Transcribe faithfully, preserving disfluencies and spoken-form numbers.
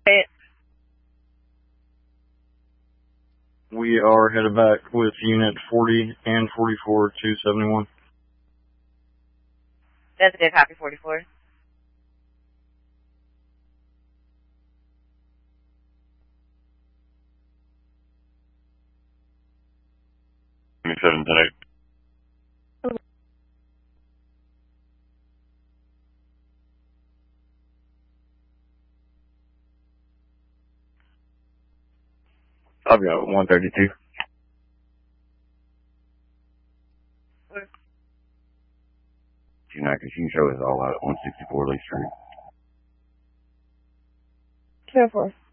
We are headed back with unit forty and forty-four to seventy-one. That's a good copy, forty-four. seven ten eight. I've got one thirty-two. Two night, because you can show us all out at one sixty-four Lee Street. ten four.